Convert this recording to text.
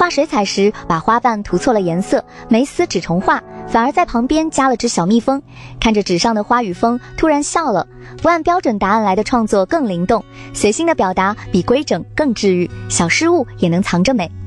画水彩时把花瓣涂错了颜色，没撕纸重画，反而在旁边加了只小蜜蜂，看着纸上的花与蜂突然笑了。不按标准答案来的创作更灵动，随心的表达比规整更治愈，小失误也能藏着美。